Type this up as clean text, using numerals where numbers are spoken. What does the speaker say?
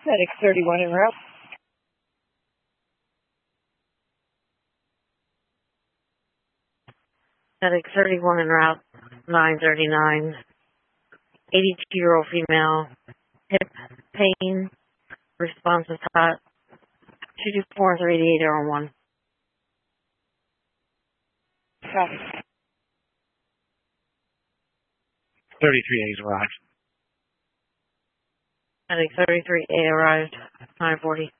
Medic 31 en route. Medic 31 en route, 939. 82-year-old female, hip pain, response is hot. 224-38801. Copy. 33A's arrived. Medic 33A arrived, 940.